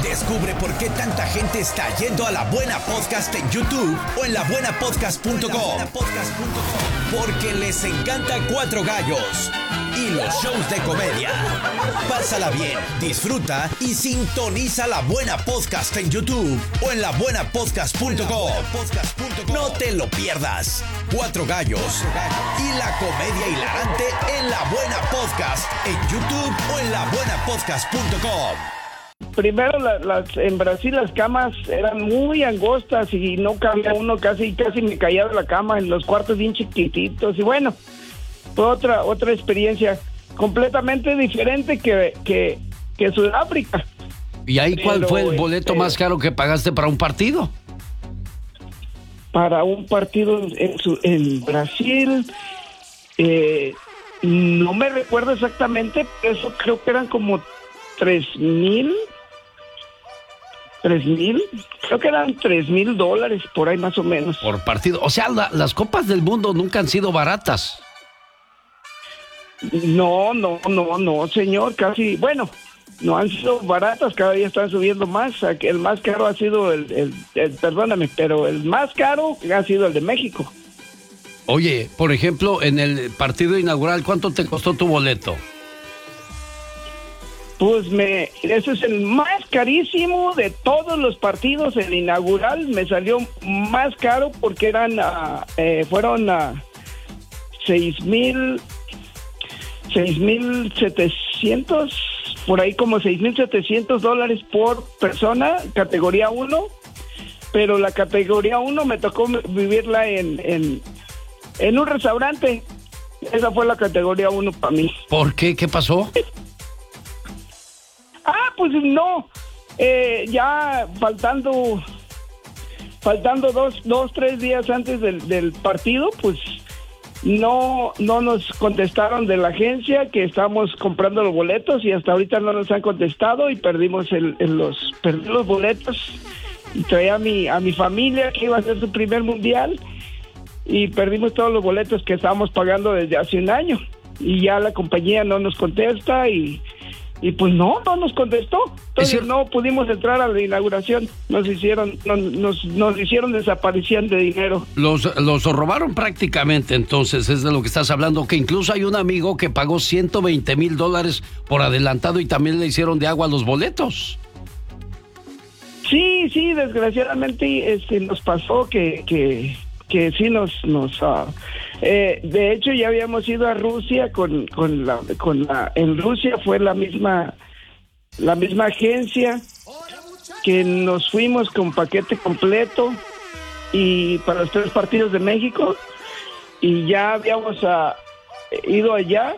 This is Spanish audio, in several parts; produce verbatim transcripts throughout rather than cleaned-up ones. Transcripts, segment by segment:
Descubre por qué tanta gente está yendo a La Buena Podcast en YouTube o en la buena podcast punto com. Porque les encanta Cuatro Gallos y los shows de comedia. Pásala bien, disfruta y sintoniza La Buena Podcast en YouTube o en la buena podcast punto com. No te lo pierdas. Cuatro Gallos y la comedia hilarante en La Buena Podcast en YouTube o en la buena podcast punto com. Primero, la, las, en Brasil las camas eran muy angostas y no cabía uno, casi casi me caía de la cama en los cuartos bien chiquititos. Y bueno, fue otra otra experiencia completamente diferente que, que, que Sudáfrica. ¿Y ahí cuál Pero, fue el boleto este, más caro que pagaste para un partido? Para un partido en, su, en Brasil, eh, no me recuerdo exactamente, pero eso creo que eran como tres mil, tres mil, creo que eran tres mil dólares por ahí más o menos. Por partido. O sea, la, las copas del mundo nunca han sido baratas. No, no, no, no, señor, casi, bueno, no han sido baratas, cada día están subiendo más. El más caro ha sido el, el, el perdóname, pero el más caro ha sido el de México. Oye, por ejemplo, en el partido inaugural, ¿cuánto te costó tu boleto? Pues me, ese es el más carísimo de todos los partidos. El inaugural me salió más caro porque eran, uh, eh, fueron a uh, seis mil, seis mil setecientos, por ahí como seis mil setecientos dólares por persona, categoría uno, pero la categoría uno me tocó vivirla en, en, en un restaurante. Esa fue la categoría uno para mí. ¿Por qué? ¿Qué pasó? Ah, pues no, eh, ya faltando, faltando dos, dos, tres días antes del, del partido, pues no, no nos contestaron de la agencia que estamos comprando los boletos y hasta ahorita no nos han contestado y perdimos el, el los, perdí los boletos y traía a mi, a mi familia que iba a ser su primer mundial y perdimos todos los boletos que estábamos pagando desde hace un año y ya la compañía no nos contesta y Y pues no, no nos contestó. Entonces no pudimos entrar a la inauguración. Nos hicieron, no, nos, nos hicieron desaparición de dinero. Los, los robaron prácticamente, entonces, es de lo que estás hablando, que incluso hay un amigo que pagó ciento veinte mil dólares por adelantado y también le hicieron de agua los boletos. Sí, sí, desgraciadamente este, nos pasó que, que, que sí nos... nos uh, Eh, de hecho, ya habíamos ido a Rusia con, con la, con la, en Rusia fue la misma, la misma agencia que nos fuimos con paquete completo y para los tres partidos de México y ya habíamos a, ido allá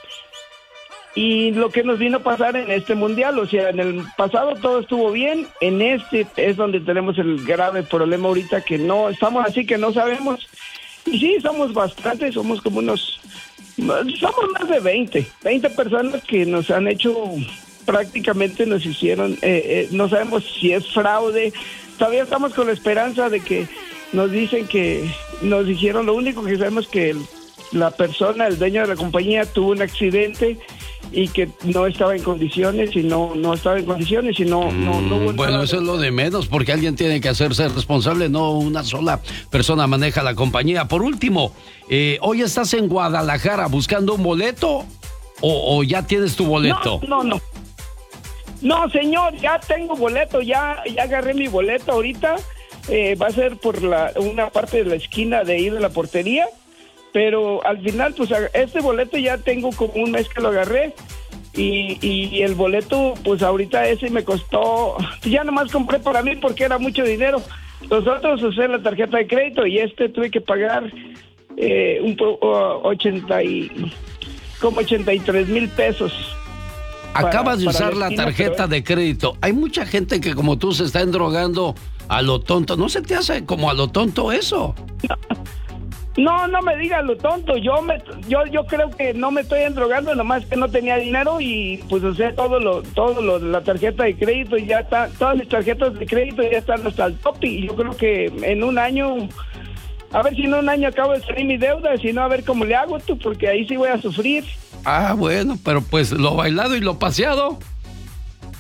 y lo que nos vino a pasar en este mundial, o sea, en el pasado todo estuvo bien, en este es donde tenemos el grave problema ahorita que no, estamos así que no sabemos. Y sí, somos bastantes, somos como unos, somos más de veinte, veinte personas que nos han hecho, prácticamente nos hicieron, eh, eh, no sabemos si es fraude, todavía estamos con la esperanza de que nos dicen que, nos dijeron, lo único que sabemos que el, la persona, el dueño de la compañía tuvo un accidente y que no estaba en condiciones y no no estaba en condiciones y no no, no mm, bueno, eso es lo de menos porque alguien tiene que hacerse responsable, no una sola persona maneja la compañía. Por último, eh, hoy estás en Guadalajara buscando un boleto o, o ya tienes tu boleto. No, no, no. No, señor, ya tengo boleto, ya ya agarré mi boleto ahorita. Eh, va a ser por la una parte de la esquina de ahí de la portería. Pero al final, pues este boleto ya tengo como un mes que lo agarré y, y el boleto, pues ahorita ese me costó, ya nomás compré para mí porque era mucho dinero. Los otros usé la tarjeta de crédito y este tuve que pagar eh, un uh, ochenta y, como ochenta y tres mil pesos. Acabas para, de usar la, la tarjeta pero... de crédito. Hay mucha gente que como tú se está endrogando a lo tonto. ¿No se te hace como a lo tonto eso? No. No, no me digas lo tonto, yo me, yo yo creo que no me estoy endrogando, nomás que no tenía dinero y pues usé todo lo, todo lo de la tarjeta de crédito y ya está, todas mis tarjetas de crédito ya están hasta el tope y yo creo que en un año, a ver si en un año acabo de salir mi deuda, si no a ver cómo le hago tú, porque ahí sí voy a sufrir. Ah, bueno, pero pues lo bailado y lo paseado.